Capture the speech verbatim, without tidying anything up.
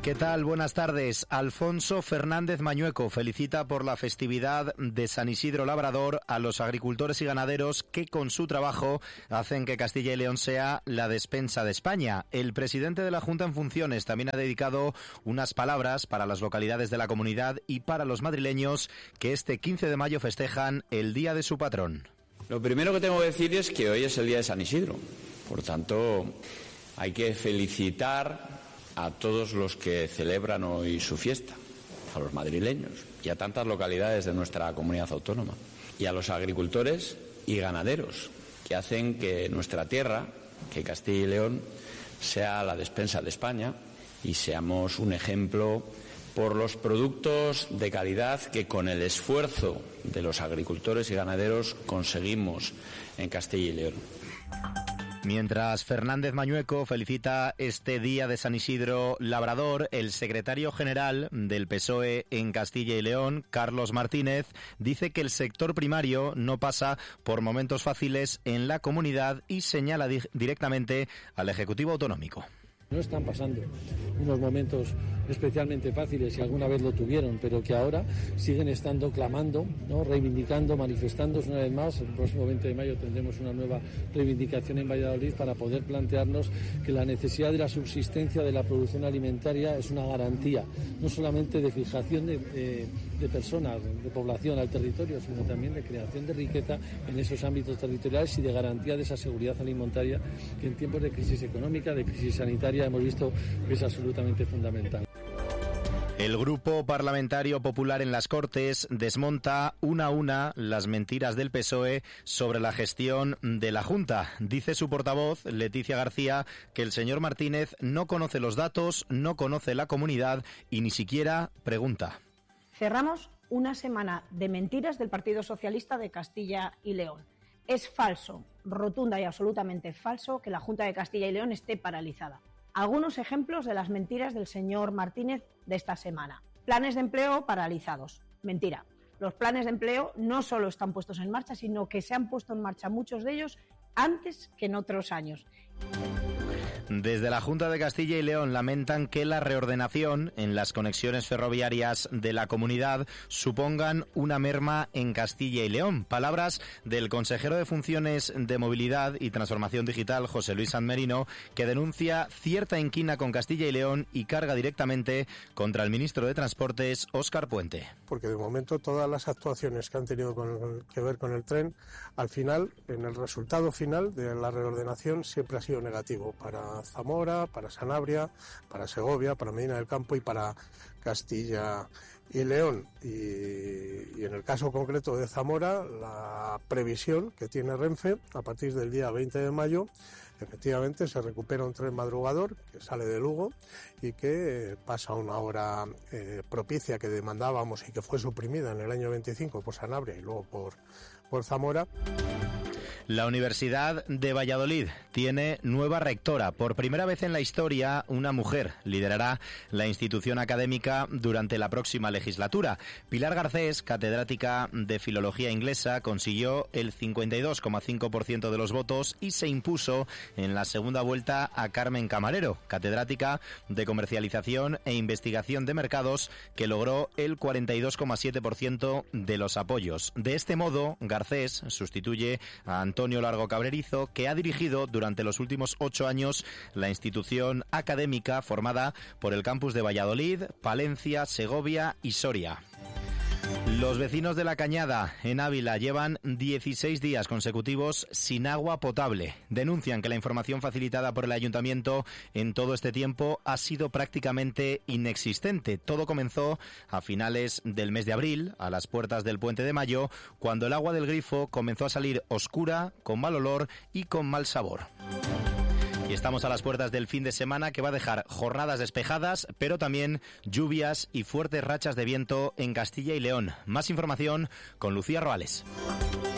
¿Qué tal? Buenas tardes. Alfonso Fernández Mañueco felicita por la festividad de San Isidro Labrador a los agricultores y ganaderos que con su trabajo hacen que Castilla y León sea la despensa de España. El presidente de la Junta en funciones también ha dedicado unas palabras para las localidades de la comunidad y para los madrileños que este quince de mayo festejan el día de su patrón. Lo primero que tengo que decir es que hoy es el día de San Isidro. Por tanto, hay que felicitar a todos los que celebran hoy su fiesta, a los madrileños y a tantas localidades de nuestra comunidad autónoma, y a los agricultores y ganaderos que hacen que nuestra tierra, que Castilla y León, sea la despensa de España y seamos un ejemplo por los productos de calidad que con el esfuerzo de los agricultores y ganaderos conseguimos en Castilla y León. Mientras Fernández Mañueco felicita este día de San Isidro Labrador, el secretario general del P S O E en Castilla y León, Carlos Martínez, dice que el sector primario no pasa por momentos fáciles en la comunidad y señala di- directamente al Ejecutivo Autonómico. No están pasando unos momentos especialmente fáciles, si alguna vez lo tuvieron, pero que ahora siguen estando clamando, ¿no?, reivindicando, manifestándose una vez más. El próximo veinte de mayo tendremos una nueva reivindicación en Valladolid para poder plantearnos que la necesidad de la subsistencia de la producción alimentaria es una garantía, no solamente de fijación de, de, de personas, de población al territorio, sino también de creación de riqueza en esos ámbitos territoriales y de garantía de esa seguridad alimentaria que en tiempos de crisis económica, de crisis sanitaria, hemos visto que es absolutamente fundamental. El Grupo Parlamentario Popular en las Cortes desmonta una a una las mentiras del P S O E sobre la gestión de la Junta. Dice su portavoz, Leticia García, que el señor Martínez no conoce los datos, no conoce la comunidad y ni siquiera pregunta. Cerramos una semana de mentiras del Partido Socialista de Castilla y León. Es falso, rotunda y absolutamente falso, que la Junta de Castilla y León esté paralizada. Algunos ejemplos de las mentiras del señor Martínez de esta semana. Planes de empleo paralizados. Mentira. Los planes de empleo no solo están puestos en marcha, sino que se han puesto en marcha muchos de ellos antes que en otros años. Desde la Junta de Castilla y León lamentan que la reordenación en las conexiones ferroviarias de la comunidad supongan una merma en Castilla y León. Palabras del consejero de Funciones de Movilidad y Transformación Digital, José Luis San Merino, que denuncia cierta inquina con Castilla y León y carga directamente contra el ministro de Transportes, Óscar Puente. Porque de momento todas las actuaciones que han tenido con, que ver con el tren, al final, en el resultado final de la reordenación siempre ha sido negativo para Zamora, para Sanabria, para Segovia, para Medina del Campo y para Castilla y León. Y, y en el caso concreto de Zamora, la previsión que tiene Renfe a partir del día veinte de mayo, efectivamente se recupera un tren madrugador que sale de Lugo y que eh, pasa una hora eh, propicia que demandábamos y que fue suprimida en el año veinticinco por Sanabria y luego por, por Zamora. La Universidad de Valladolid tiene nueva rectora. Por primera vez en la historia, una mujer liderará la institución académica durante la próxima legislatura. Pilar Garcés, catedrática de Filología Inglesa, consiguió el cincuenta y dos coma cinco por ciento de los votos y se impuso en la segunda vuelta a Carmen Camarero, catedrática de Comercialización e Investigación de Mercados, que logró el cuarenta y dos coma siete por ciento de los apoyos. De este modo, Garcés sustituye a Antonio Largo Cabrerizo, que ha dirigido durante los últimos ocho años la institución académica formada por el campus de Valladolid, Palencia, Segovia y Soria. Los vecinos de La Cañada, en Ávila, llevan dieciséis días consecutivos sin agua potable. Denuncian que la información facilitada por el ayuntamiento en todo este tiempo ha sido prácticamente inexistente. Todo comenzó a finales del mes de abril, a las puertas del Puente de Mayo, cuando el agua del grifo comenzó a salir oscura, con mal olor y con mal sabor. Y estamos a las puertas del fin de semana que va a dejar jornadas despejadas, pero también lluvias y fuertes rachas de viento en Castilla y León. Más información con Lucía Roales.